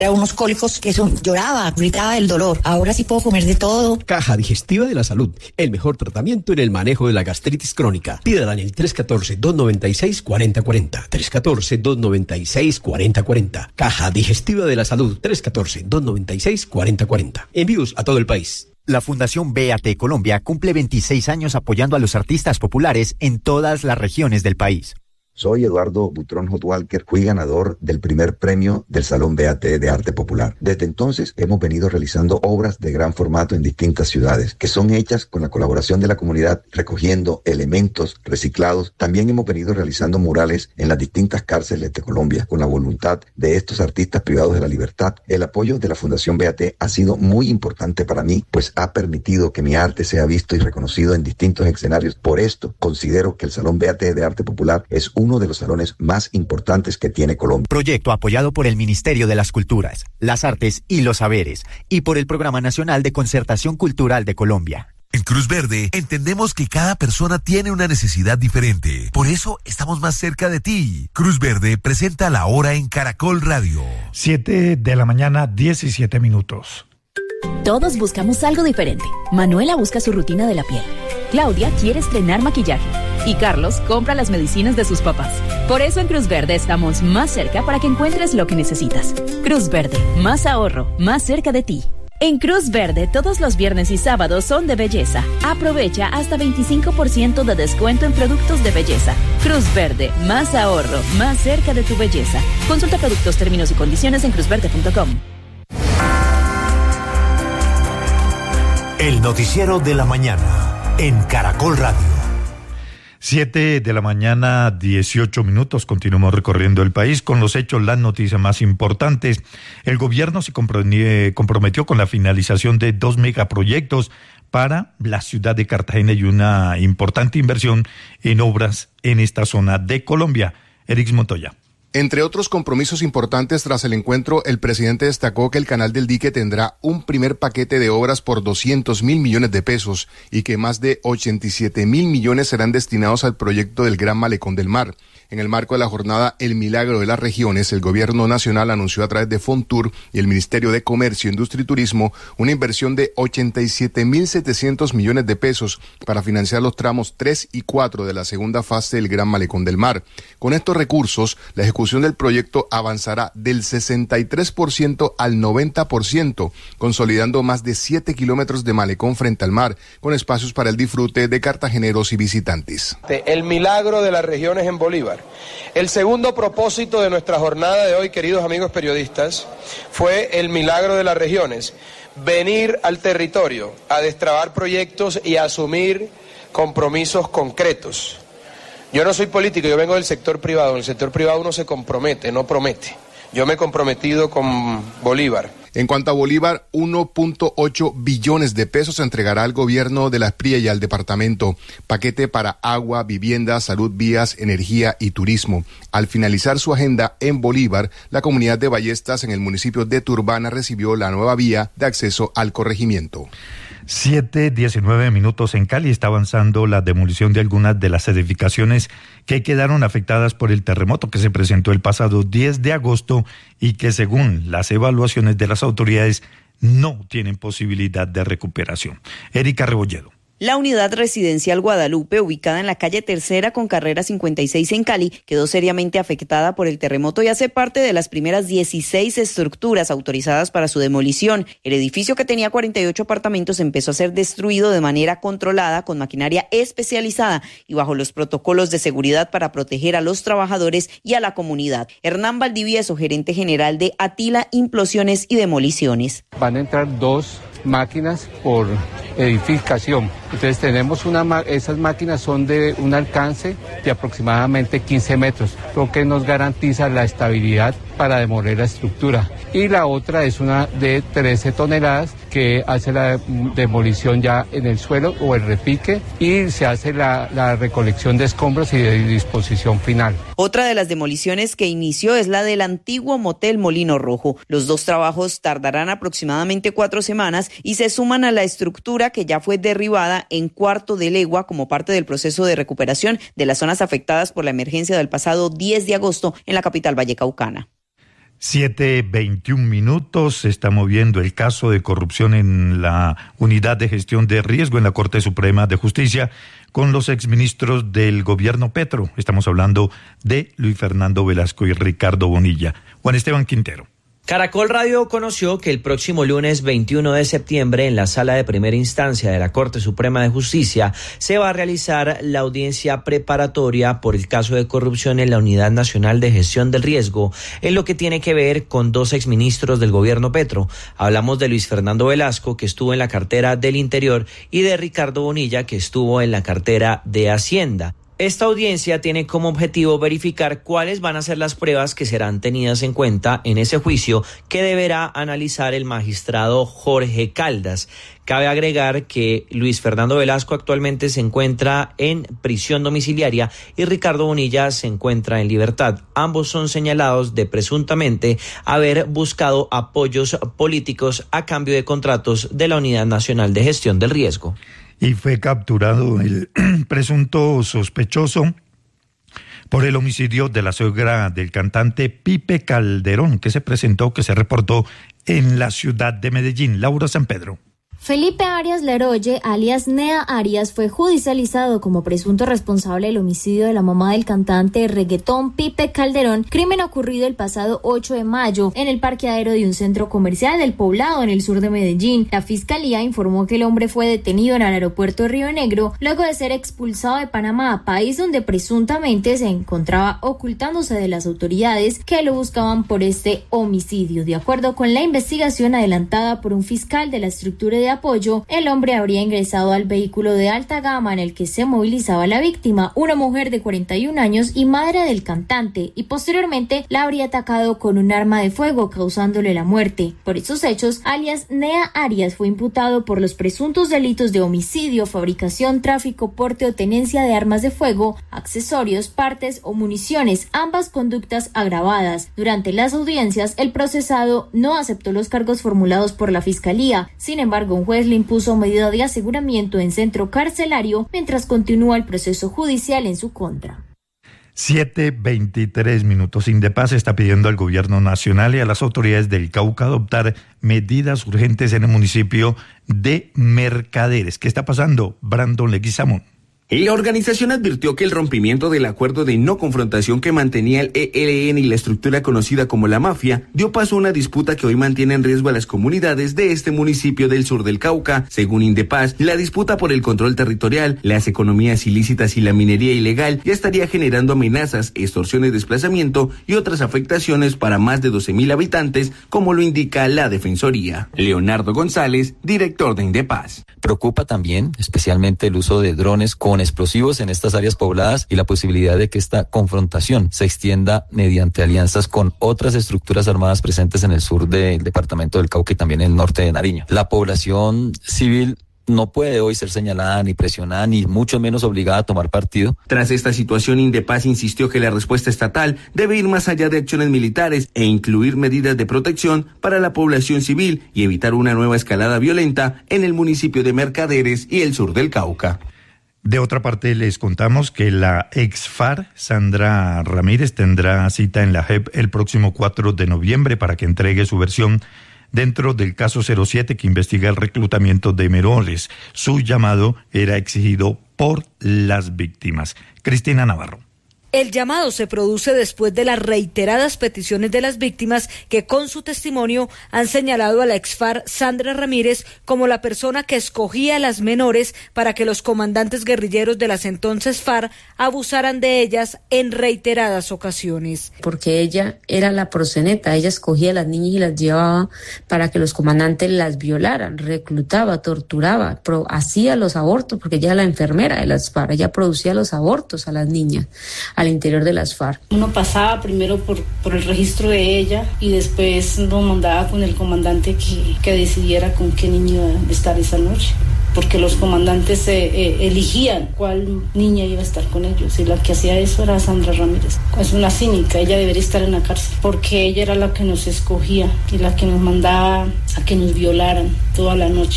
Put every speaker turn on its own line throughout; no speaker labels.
Era unos cólicos que lloraba, gritaba del dolor. Ahora sí puedo comer de todo.
Caja Digestiva de la Salud, el mejor tratamiento en el manejo de la gastritis crónica. Pídala en el 314-296-4040. 314-296-4040. Caja Digestiva de la Salud, 314-296-4040. Envíos a todo el país.
La Fundación BAT Colombia cumple 26 años apoyando a los artistas populares en todas las regiones del país.
Soy Eduardo Butrón Hot Walker, fui ganador del primer premio del Salón BAT de Arte Popular. Desde entonces hemos venido realizando obras de gran formato en distintas ciudades, que son hechas con la colaboración de la comunidad, recogiendo elementos reciclados. También hemos venido realizando murales en las distintas cárceles de Colombia, con la voluntad de estos artistas privados de la libertad. El apoyo de la Fundación BAT ha sido muy importante para mí, pues ha permitido que mi arte sea visto y reconocido en distintos escenarios. Por esto, considero que el Salón BAT de Arte Popular es uno de los salones más importantes que tiene Colombia.
Proyecto apoyado por el Ministerio de las Culturas, las Artes y los Saberes y por el Programa Nacional de Concertación Cultural de Colombia.
En Cruz Verde entendemos que cada persona tiene una necesidad diferente. Por eso estamos más cerca de ti. Cruz Verde presenta La Hora en Caracol Radio.
7:17 a.m.
Todos buscamos algo diferente. Manuela busca su rutina de la piel. Claudia quiere estrenar maquillaje. Y Carlos compra las medicinas de sus papás. Por eso en Cruz Verde estamos más cerca para que encuentres lo que necesitas. Cruz Verde, más ahorro, más cerca de ti. En Cruz Verde, todos los viernes y sábados son de belleza. Aprovecha hasta 25% de descuento en productos de belleza. Cruz Verde, más ahorro, más cerca de tu belleza. Consulta productos, términos y condiciones en cruzverde.com.
El noticiero de la mañana en Caracol Radio.
7:18 a.m. Continuamos recorriendo el país con los hechos, las noticias más importantes. El gobierno se comprometió con la finalización de 2 megaproyectos para la ciudad de Cartagena y una importante inversión en obras en esta zona de Colombia. Eric Montoya.
Entre otros compromisos importantes tras el encuentro, el presidente destacó que el Canal del Dique tendrá un primer paquete de obras por 200.000 millones de pesos y que más de 87.000 millones serán destinados al proyecto del Gran Malecón del Mar. En el marco de la jornada El Milagro de las Regiones, el Gobierno Nacional anunció a través de Fontur y el Ministerio de Comercio, Industria y Turismo una inversión de 87.700 millones de pesos para financiar los tramos 3 y 4 de la segunda fase del Gran Malecón del Mar. Con estos recursos, la ejecución del proyecto avanzará del 63% al 90%, consolidando más de 7 kilómetros de malecón frente al mar, con espacios para el disfrute de cartageneros y visitantes.
El Milagro de las Regiones en Bolívar. El segundo propósito de nuestra jornada de hoy, queridos amigos periodistas, fue el Milagro de las Regiones. Venir al territorio a destrabar proyectos y a asumir compromisos concretos. Yo no soy político, yo vengo del sector privado. En el sector privado uno se compromete, no promete. Yo me he comprometido con Bolívar.
En cuanto a Bolívar, 1.8 billones de pesos se entregará al gobierno de la Espriella y al departamento. Paquete para agua, vivienda, salud, vías, energía y turismo. Al finalizar su agenda en Bolívar, la comunidad de Ballestas en el municipio de Turbana recibió la nueva vía de acceso al corregimiento.
7:19 a.m. en Cali está avanzando la demolición de algunas de las edificaciones que quedaron afectadas por el terremoto que se presentó el pasado 10 de agosto y que según las evaluaciones de las autoridades no tienen posibilidad de recuperación. Erika Rebolledo.
La unidad residencial Guadalupe, ubicada en la calle Tercera con carrera 56 en Cali, quedó seriamente afectada por el terremoto y hace parte de las primeras 16 estructuras autorizadas para su demolición. El edificio, que tenía 48 apartamentos, empezó a ser destruido de manera controlada con maquinaria especializada y bajo los protocolos de seguridad para proteger a los trabajadores y a la comunidad. Hernán Valdivieso, gerente general de Atila Implosiones y Demoliciones.
Van a entrar 2 máquinas por edificación. Entonces tenemos esas máquinas son de un alcance de aproximadamente 15 metros, lo que nos garantiza la estabilidad para demoler la estructura. Y la otra es una de 13 toneladas que hace la demolición ya en el suelo o el repique y se hace la recolección de escombros y de disposición final.
Otra de las demoliciones que inició es la del antiguo motel Molino Rojo. Los 2 trabajos tardarán aproximadamente 4 semanas y se suman a la estructura que ya fue derribada en Cuarto de Legua como parte del proceso de recuperación de las zonas afectadas por la emergencia del pasado 10 de agosto en la capital vallecaucana.
7:21. Se está moviendo el caso de corrupción en la Unidad de Gestión de Riesgo en la Corte Suprema de Justicia con los exministros del gobierno Petro. Estamos hablando de Luis Fernando Velasco y Ricardo Bonilla. Juan Esteban Quintero.
Caracol Radio conoció que el próximo lunes 21 de septiembre en la Sala de Primera Instancia de la Corte Suprema de Justicia se va a realizar la audiencia preparatoria por el caso de corrupción en la Unidad Nacional de Gestión del Riesgo, en lo que tiene que ver con dos exministros del gobierno Petro. Hablamos de Luis Fernando Velasco, que estuvo en la cartera del Interior, y de Ricardo Bonilla, que estuvo en la cartera de Hacienda. Esta audiencia tiene como objetivo verificar cuáles van a ser las pruebas que serán tenidas en cuenta en ese juicio que deberá analizar el magistrado Jorge Caldas. Cabe agregar que Luis Fernando Velasco actualmente se encuentra en prisión domiciliaria y Ricardo Bonilla se encuentra en libertad. Ambos son señalados de presuntamente haber buscado apoyos políticos a cambio de contratos de la Unidad Nacional de Gestión del Riesgo.
Y fue capturado el presunto sospechoso por el homicidio de la suegra del cantante Pipe Calderón, que se reportó en la ciudad de Medellín. Laura San Pedro.
Felipe Arias Leroye, alias Nea Arias, fue judicializado como presunto responsable del homicidio de la mamá del cantante de reggaetón Pipe Calderón, crimen ocurrido el pasado 8 de mayo en el parqueadero de un centro comercial del Poblado en el sur de Medellín. La fiscalía informó que el hombre fue detenido en el aeropuerto de Río Negro luego de ser expulsado de Panamá, país donde presuntamente se encontraba ocultándose de las autoridades que lo buscaban por este homicidio. De acuerdo con la investigación adelantada por un fiscal de la estructura de apoyo, el hombre habría ingresado al vehículo de alta gama en el que se movilizaba la víctima, una mujer de 41 años y madre del cantante, y posteriormente la habría atacado con un arma de fuego, causándole la muerte. Por esos hechos, alias Nea Arias fue imputado por los presuntos delitos de homicidio, fabricación, tráfico, porte o tenencia de armas de fuego, accesorios, partes o municiones, ambas conductas agravadas. Durante las audiencias, el procesado no aceptó los cargos formulados por la fiscalía. Sin embargo, un juez le impuso medida de aseguramiento en centro carcelario mientras continúa el proceso judicial en su contra.
7:23. Indepaz está pidiendo al gobierno nacional y a las autoridades del Cauca adoptar medidas urgentes en el municipio de Mercaderes. ¿Qué está pasando? Brandon Leguizamón.
La organización advirtió que el rompimiento del acuerdo de no confrontación que mantenía el ELN y la estructura conocida como la mafia dio paso a una disputa que hoy mantiene en riesgo a las comunidades de este municipio del sur del Cauca. Según Indepaz, la disputa por el control territorial, las economías ilícitas y la minería ilegal ya estaría generando amenazas, extorsiones, desplazamiento y otras afectaciones para más de 12,000 habitantes, como lo indica la Defensoría. Leonardo González, director de Indepaz.
Preocupa también especialmente el uso de drones con explosivos en estas áreas pobladas y la posibilidad de que esta confrontación se extienda mediante alianzas con otras estructuras armadas presentes en el sur del departamento del Cauca y también en el norte de Nariño. La población civil no puede hoy ser señalada ni presionada ni mucho menos obligada a tomar partido.
Tras esta situación, Indepaz insistió que la respuesta estatal debe ir más allá de acciones militares e incluir medidas de protección para la población civil y evitar una nueva escalada violenta en el municipio de Mercaderes y el sur del Cauca.
De otra parte, les contamos que la ex-FARC, Sandra Ramírez, tendrá cita en la JEP el próximo 4 de noviembre para que entregue su versión dentro del caso 07 que investiga el reclutamiento de menores. Su llamado era exigido por las víctimas. Cristina Navarro.
El llamado se produce después de las reiteradas peticiones de las víctimas que con su testimonio han señalado a la ex-FARC Sandra Ramírez como la persona que escogía a las menores para que los comandantes guerrilleros de las entonces FARC abusaran de ellas en reiteradas ocasiones.
Porque ella era la proxeneta, ella escogía a las niñas y las llevaba para que los comandantes las violaran, reclutaba, torturaba, hacía los abortos, porque ella era la enfermera de las FARC, ella producía los abortos a las niñas al interior de las FARC.
Uno pasaba primero por el registro de ella y después lo mandaba con el comandante que decidiera con qué niño iba a estar esa noche, porque los comandantes eligían cuál niña iba a estar con ellos, y la que hacía eso era Sandra Ramírez. Es una cínica, ella debería estar en la cárcel, porque ella era la que nos escogía y la que nos mandaba a que nos violaran toda la noche.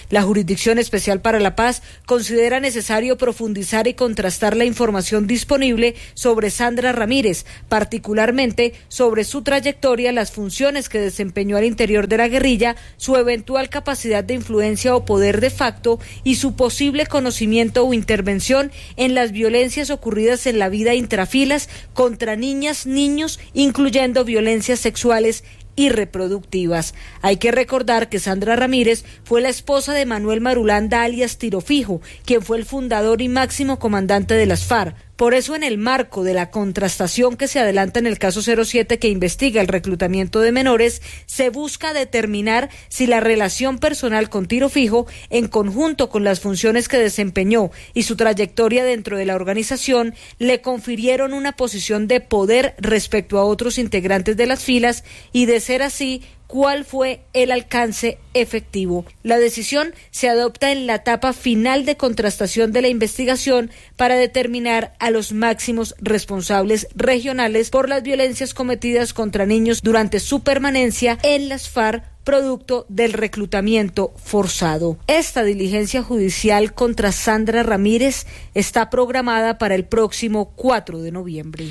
La Jurisdicción Especial para la Paz considera necesario profundizar y contrastar la información disponible sobre Sandra Ramírez, particularmente sobre su trayectoria, las funciones que desempeñó al interior de la guerrilla, su eventual capacidad de influencia o poder de facto y su posible conocimiento o intervención en las violencias ocurridas en la vida intrafilas contra niñas, niños, incluyendo violencias sexuales y reproductivas. Hay que recordar que Sandra Ramírez fue la esposa de Manuel Marulanda alias Tiro Fijo, quien fue el fundador y máximo comandante de las FARC. Por eso, en el marco de la contrastación que se adelanta en el caso 07 que investiga el reclutamiento de menores, se busca determinar si la relación personal con Tiro Fijo, en conjunto con las funciones que desempeñó y su trayectoria dentro de la organización, le confirieron una posición de poder respecto a otros integrantes de las filas y, de ser así, cuál fue el alcance efectivo. La decisión se adopta en la etapa final de contrastación de la investigación para determinar a los máximos responsables regionales por las violencias cometidas contra niños durante su permanencia en las FARC, producto del reclutamiento forzado. Esta diligencia judicial contra Sandra Ramírez está programada para el próximo 4 de noviembre.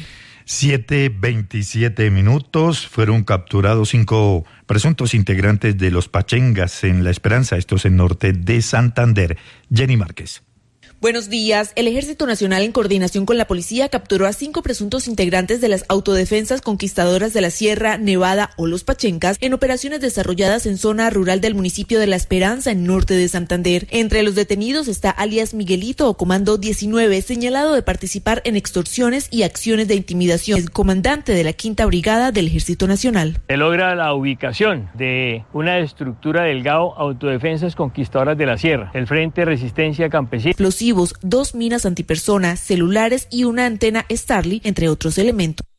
7:27. Fueron capturados 5 presuntos integrantes de los Pachengas en La Esperanza, esto es en norte de Santander. Jenny Márquez.
Buenos días. El Ejército Nacional, en coordinación con la policía, capturó a 5 presuntos integrantes de las autodefensas conquistadoras de la Sierra Nevada o los Pachencas en operaciones desarrolladas en zona rural del municipio de La Esperanza, en norte de Santander. Entre los detenidos está alias Miguelito o Comando 19, señalado de participar en extorsiones y acciones de intimidación. El comandante de la 5ª Brigada del Ejército Nacional.
Se logra la ubicación de una estructura del GAO Autodefensas Conquistadoras de la Sierra, el Frente Resistencia Campesina.
Explosivos, 2 minas antipersona, celulares y una antena Starlink, entre otros elementos.